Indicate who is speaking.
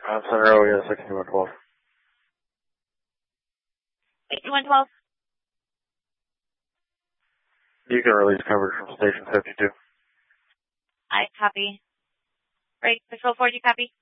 Speaker 1: Center OES 6112.
Speaker 2: 6112.
Speaker 1: You can release coverage from station 52.
Speaker 2: I copy. Right, Patrol 4, do you copy?